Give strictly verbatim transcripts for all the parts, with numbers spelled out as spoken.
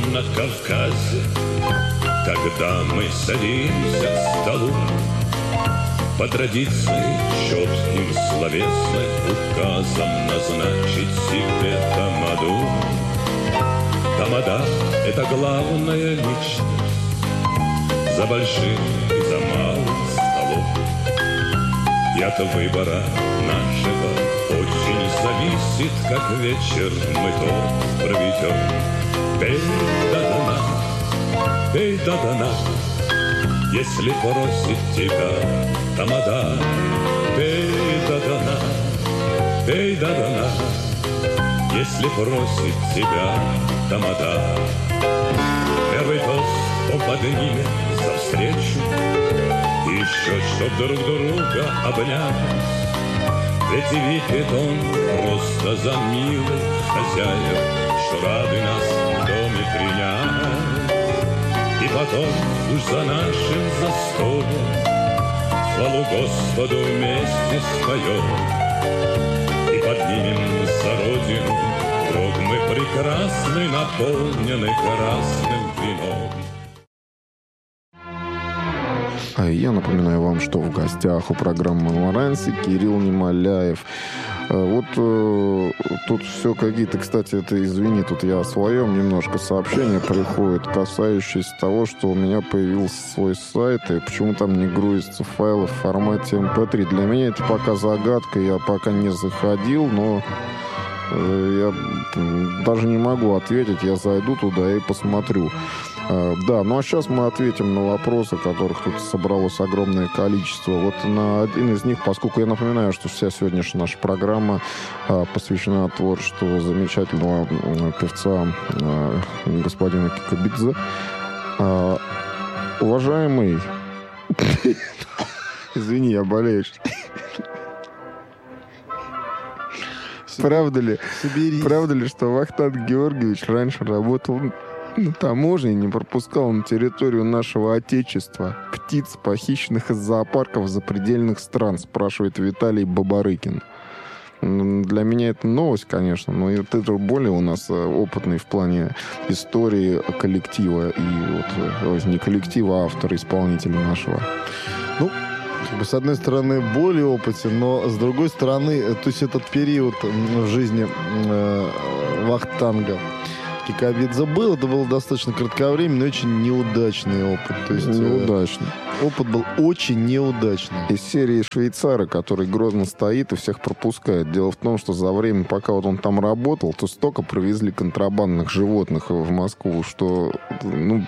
на Кавказе, когда мы садимся к столу, по традиции четким словесным указом назначить себе тамаду. Тамада — это главная личность за большим и за малым столом. И от выбора нашего очень зависит, как вечер мы торт проведем. Пей до дна, пей до дна, если просит тебя тамада. Пей до дна, пей до дна, если просит тебя тамада. Первый тост он поднимет за встречу, и еще чтоб друг друга обнять. Ведь выпьет он просто за милых хозяев, что рады нас в доме принять. И потом уж за нашим застольем хвалу Господу вместе споем. И поднимем за родину рог мы прекрасный, наполненный красным вином. А я напоминаю вам, что в гостях у программы «Лоранси» Кирилл Немоляев. Вот э, тут все какие-то, кстати, это, извини, тут я о своем немножко сообщения приходит, касающиеся того, что у меня появился свой сайт, и почему там не грузятся файлы в формате эм пэ три. Для меня это пока загадка, я пока не заходил, но э, я даже не могу ответить, я зайду туда и посмотрю. Да, ну а сейчас мы ответим на вопросы, которых тут собралось огромное количество. Вот на один из них, поскольку я напоминаю, что вся сегодняшняя наша программа а, посвящена творчеству замечательного а, певца а, господина Кикабидзе. А, уважаемый... Извини, я болею. Правда ли, правда ли, что Вахтанг Георгиевич раньше работал на таможне, не пропускал на территорию нашего Отечества птиц, похищенных из зоопарков запредельных стран, спрашивает Виталий Бабарыкин. Для меня это новость, конечно, но это более у нас опытный в плане истории коллектива и вот, не коллектива, а автора, исполнителя нашего. Ну, как бы, с одной стороны, более опытен, но с другой стороны, то есть этот период в жизни э, Вахтанга Кикабидзе был, это был достаточно кратковременный, очень неудачный опыт. То есть, неудачный. Э, опыт был очень неудачный. Из серии швейцара, который грозно стоит и всех пропускает. Дело в том, что за время, пока вот он там работал, то столько привезли контрабандных животных в Москву, что, ну,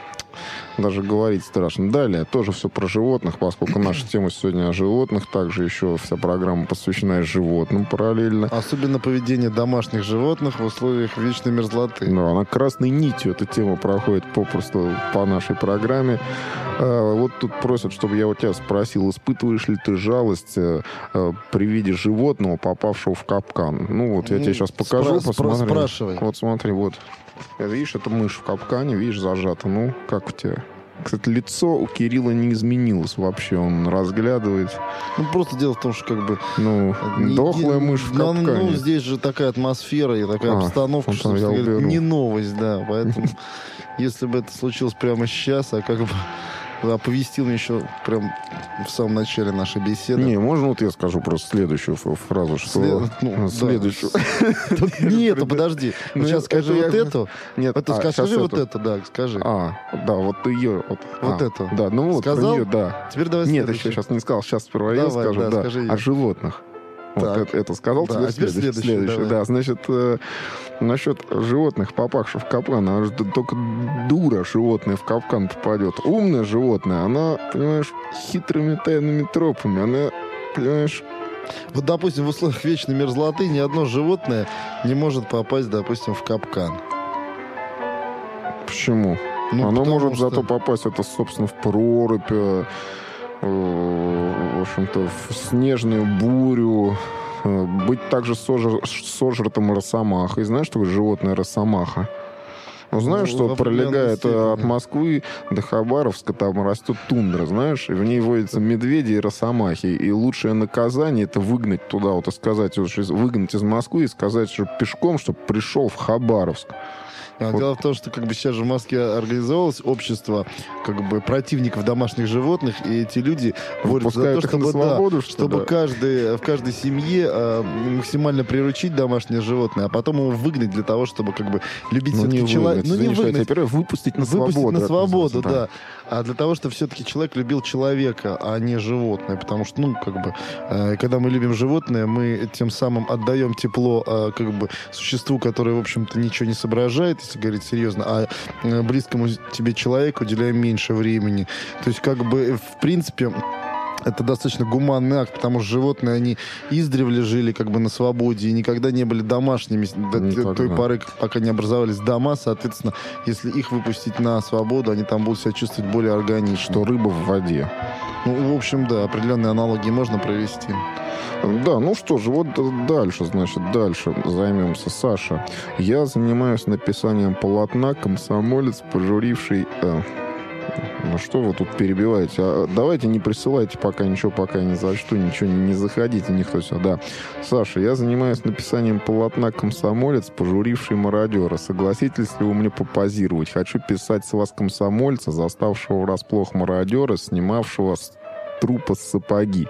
даже говорить страшно. Далее тоже все про животных, поскольку наша тема сегодня о животных, также еще вся программа посвящена животным параллельно. Особенно поведение домашних животных в условиях вечной мерзлоты. Да, она красной нитью, эта тема проходит попросту по нашей программе. А, вот тут просят, чтобы я у тебя спросил, испытываешь ли ты жалость а, при виде животного, попавшего в капкан? Ну вот я тебе сейчас покажу, Спра- посмотри. Спрашивай. Вот смотри, вот. Видишь, это мышь в капкане, видишь, зажата. Ну, как у тебя? Кстати, лицо у Кирилла не изменилось вообще. Он разглядывает. Ну, просто дело в том, что как бы... Ну, не, дохлая мышь в ну, капкане. Ну, здесь же такая атмосфера и такая а, обстановка, вот что, я говоря, уберу. не новость, да. Поэтому, если бы это случилось прямо сейчас, а как бы оповестил меня еще прям в самом начале нашей беседы. Не, можно вот я скажу просто следующую фразу, что... След... Ну, следующую. Нет, подожди. Сейчас скажи вот эту. Нет, это скажи вот это, да, скажи. А, да, вот ее. Вот эту. Да, ну вот про нее, да. Теперь давай Нет, еще сейчас не сказал. Сейчас сперва я скажу, да. О животных. Вот это, это сказал, да, теперь, а теперь следующий. следующий, следующий. Да, значит, э, насчет животных, попавших в капкан, она же только дура животное в капкан попадет. Умное животное, она, понимаешь, хитрыми тайными тропами, она, понимаешь... Вот, допустим, в условиях вечной мерзлоты ни одно животное не может попасть, допустим, в капкан. Почему? Ну, оно может что... зато попасть, это, собственно, в прорубь, в общем-то, в снежную бурю, быть также сожр... сожратым росомахой. Знаешь, что такое животное росомаха? Ну, знаешь, ну, что пролегает степени. От Москвы до Хабаровска, там растет тундра, знаешь, и в ней водятся медведи и росомахи. И лучшее наказание — это выгнать туда, вот и сказать, выгнать из Москвы и сказать, что пешком, чтобы пришел в Хабаровск. А Вот. Дело в том, что как бы сейчас же в Москве организовалось общество как бы противников домашних животных, и эти люди борются за то, Пускают их на чтобы, свободу, да, что чтобы да? каждый, в каждой семье э, максимально приручить домашнее животное, а потом его выгнать для того, чтобы как бы любить Ну, не все-таки человека. выгнать, Ну, не извини, что я выгнать, тебя перебиваю, выпустить на выпустить свободу. на это свободу, называется, да. А для того, чтобы все-таки человек любил человека, а не животное. Потому что, ну, как бы, э, когда мы любим животное, мы тем самым отдаем тепло э, как бы существу, которое, в общем-то, ничего не соображает, если говорить серьезно, а э, близкому тебе человеку уделяем меньше времени. То есть, как бы, в принципе... Это достаточно гуманный акт, потому что животные, они издревле жили как бы на свободе и никогда не были домашними до Никогда. той поры, пока не образовались дома. Соответственно, если их выпустить на свободу, они там будут себя чувствовать более органично. Что рыба в воде. Ну, в общем, да, определенные аналогии можно провести. Да, ну что же, вот дальше, значит, дальше займемся. Саша, я занимаюсь написанием полотна «Комсомолец, пожуривший...» э, Ну что вы тут перебиваете? А давайте не присылайте пока ничего, пока ни за что, ничего не, не заходите, никто сюда. Саша, я занимаюсь написанием полотна «Комсомолец, пожуривший мародера». Согласитесь ли вы мне попозировать? Хочу писать с вас комсомольца, заставшего врасплох мародера, снимавшего с трупа сапоги.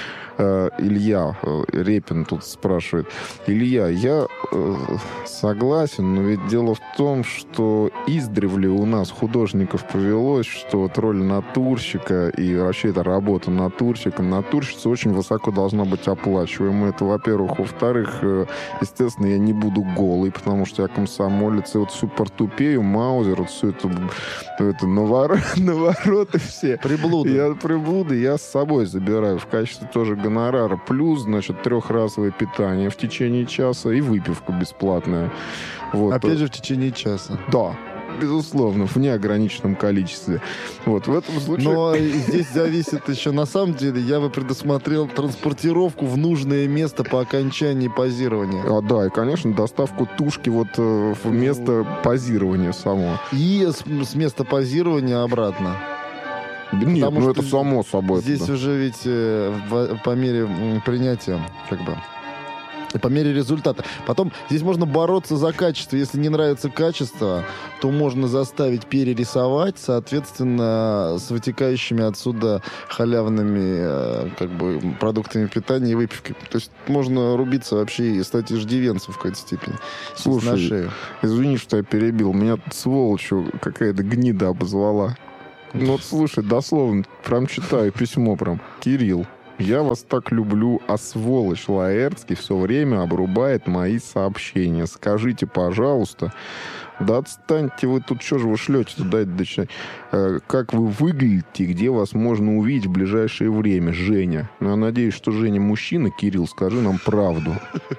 Илья Репин тут спрашивает. Илья, я э, согласен, но ведь дело в том, что издревле у нас художников повелось, что вот роль натурщика и вообще эта работа натурщика, натурщица очень высоко должна быть оплачиваемой. Это, во-первых. Во-вторых, э, естественно, я не буду голый, потому что я комсомолец, и вот всю портупею, маузер, вот всю эту, это, навор... навороты все. Приблуды. Я приблуды я с собой забираю в качестве тоже гонорара. Плюс, значит, трехразовое питание в течение часа и выпивка бесплатная. Вот. Опять же, в течение часа. Да, безусловно, в неограниченном количестве. Вот, в этом случае... Но здесь зависит еще, на самом деле, я бы предусмотрел транспортировку в нужное место по окончании позирования. А, да, и, конечно, доставку тушки вот э, в место позирования само. И с, с места позирования обратно. Нет, Потому ну что это само собой. Здесь да. уже ведь э, в- по мере м, принятия, как бы, и по мере результата. Потом здесь можно бороться за качество. Если не нравится качество, то можно заставить перерисовать, соответственно, с вытекающими отсюда халявными э, как бы, продуктами питания и выпивкой. То есть можно рубиться вообще и стать иждивенцем в какой-то степени. Слушай, На шею. Извини, что я перебил. Меня тут сволочью какая-то гнида обозвала. Ну вот слушай, дословно, прям читаю письмо прям. Кирилл, я вас так люблю, а сволочь Лаэртский все время обрубает мои сообщения. Скажите, пожалуйста, да отстаньте вы тут, что же вы шлете-то, дайте дочитать. Э, как вы выглядите, где вас можно увидеть в ближайшее время, Женя? Ну, я надеюсь, что Женя мужчина. Кирилл, скажи нам правду.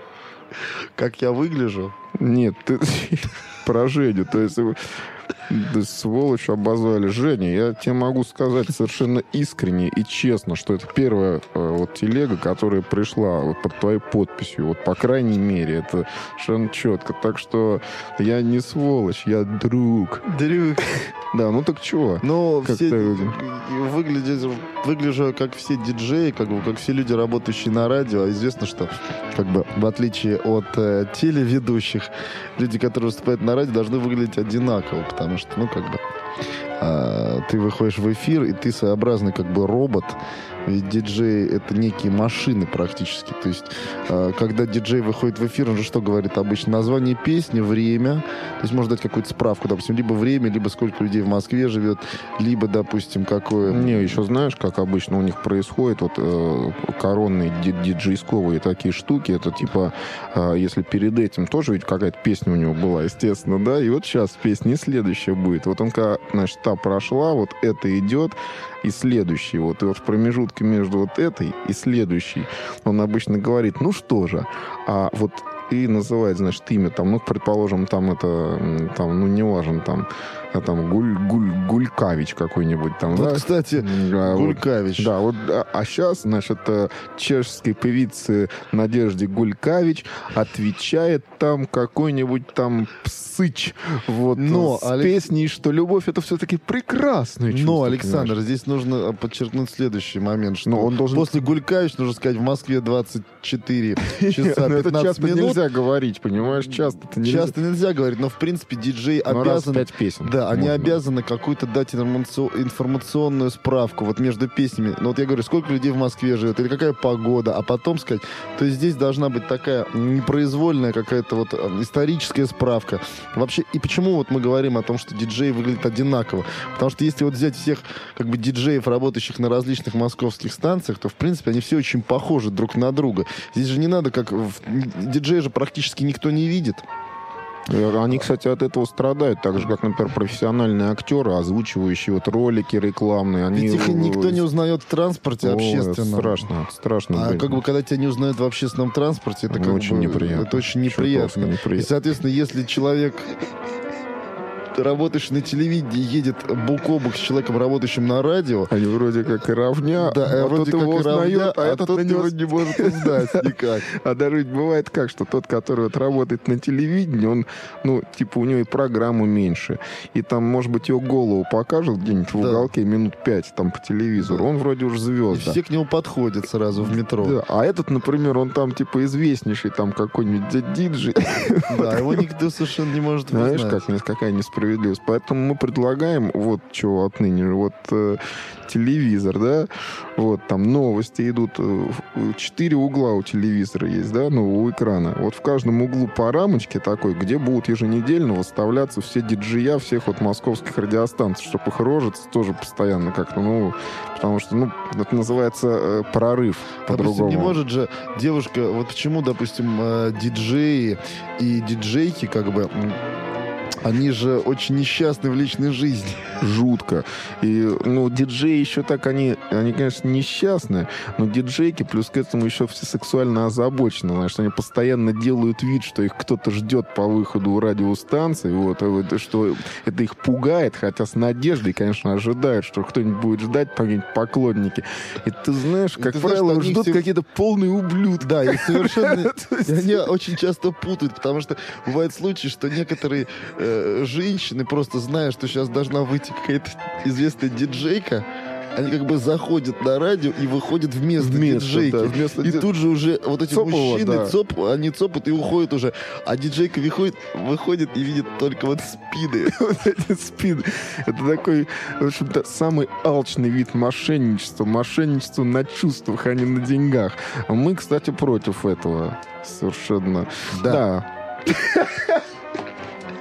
Как я выгляжу? Нет, ты про Женю, то есть... Да, сволочь обозвали. Женя, я тебе могу сказать совершенно искренне и честно, что это первая э, вот телега, которая пришла вот под твоей подписью. Вот, по крайней мере, это совершенно четко. Так что я не сволочь, я друг. Друг. Да, ну так чего? Ну, Как все ты- выглядят, выгляжу как все диджеи, как бы как все люди, работающие на радио. А известно, что как бы в отличие от э, телеведущих, люди, которые выступают на радио, должны выглядеть одинаково, потому что, ну, как бы э, ты выходишь в эфир, и ты своеобразный как бы робот. Ведь диджеи — это некие машины практически. То есть, э, когда диджей выходит в эфир, он же что говорит обычно? Название песни, время. То есть, можно дать какую-то справку, допустим, либо время, либо сколько людей в Москве живет, либо, допустим, какое... Не, еще знаешь, как обычно у них происходит, вот э, коронные ди- диджейсковые такие штуки, это типа, э, если перед этим тоже ведь какая-то песня у него была, естественно, да, и вот сейчас песня и следующая будет. Вот он, когда, значит, та прошла, вот это идет, и следующий, вот, и вот в промежутке между вот этой и следующей он обычно говорит, ну что же, а вот и называет, значит, имя, там, ну, предположим, там это, м, там, ну, не важно, там, а там Гуль, Гуль, Гулькавич какой-нибудь там, Вот, да? кстати, А, вот, Гулькавич. да, вот, а, а сейчас, значит, э, чешской певице Надежде Гулькавич отвечает там какой-нибудь там Псыч, вот, Но, с Алекс- песней, что любовь — это все-таки прекрасное чувство. Но, Александр, понимаешь? здесь нужно подчеркнуть следующий момент, что Но он должен- после Гулькавич, нужно сказать, в Москве двадцать четыре часа Ну, это пятнадцать часто минут. нельзя говорить, понимаешь, часто-то нельзя. Часто нельзя говорить, но, в принципе, диджей Ну, раз в обязан... пять песен. Да, они можно. обязаны какую-то дать информаци- информационную справку вот между песнями. Ну вот я говорю, сколько людей в Москве живет, или какая погода, а потом сказать, то есть здесь должна быть такая непроизвольная какая-то вот э, историческая справка. Вообще, и почему вот мы говорим о том, что диджей выглядит одинаково? Потому что если вот взять всех как бы диджеев, работающих на различных московских станциях, то в принципе они все очень похожи друг на друга. Здесь же не надо как... в- Диджея же практически никто не видит. Э, Они, кстати, от этого страдают, так же, как, например, профессиональные актеры, озвучивающие вот ролики рекламные. Они... Ведь их никто не узнает в транспорте Ой, общественном. Страшно, страшно. А блин. как бы, когда тебя не узнают в общественном транспорте, это Ну, как очень бы, неприятно. это очень Чертовски неприятно. неприятно. И, соответственно, если человек, работающий на телевидении, едет бок о бок с человеком, работающим на радио, Они вроде как и равня, да, а вроде тот как его и равня, узнает, а а этот тот на него... его не может узнать никак. А даже ведь бывает как, что тот, который вот работает на телевидении, он, ну, типа, у него и программу меньше. И там, может быть, его голову покажут где-нибудь в Да. уголке минут пять там по телевизору. Он вроде уже И звезда. все к нему подходят сразу в метро. Да. А этот, например, он там, типа, известнейший там какой-нибудь ди- диджей. Да, его никто совершенно не может Знаешь, узнать. как, какая несправедливость. Поэтому мы предлагаем, вот чего отныне, вот э, телевизор, да, вот там новости идут, э, в- четыре угла у телевизора есть, да, ну, у экрана. Вот в каждом углу по рамочке такой, где будут еженедельно выставляться все диджея всех вот московских радиостанций, чтобы их рожиться тоже постоянно как-то, ну, потому что, ну, это называется э, прорыв Допустим, по-другому. не может же девушка, вот почему, допустим, э, диджеи и диджейки, как бы, м, они же очень несчастны в личной жизни. Жутко. И, ну, диджеи еще так, они, они, конечно, несчастные, но диджейки плюс к этому еще все сексуально озабочены, знаешь, они постоянно делают вид, что их кто-то ждет по выходу у радиостанции, вот, и вот, что это их пугает, хотя с надеждой, конечно, ожидают, что кто-нибудь будет ждать, какие-нибудь поклонники. И ты знаешь, И как ты знаешь, правило, что они ждут все- какие-то полные ублюдки. Да, и совершенно... То есть- и они очень часто путают, потому что бывают случаи, что некоторые э, женщины, просто зная, что сейчас должна выйти какая-то известная диджейка, они как бы заходят на радио и выходят вместо, Вместо, диджейки. да, вместо и ди- тут же уже вот эти Цопова, мужчины, да. цоп, они цопают и уходят уже. А диджейка выходит, выходит и видит только вот спины. Вот эти спины. Это такой, в общем-то, самый алчный вид мошенничества. Мошенничество на чувствах, а не на деньгах. А мы, кстати, против этого. Совершенно. Да. Да.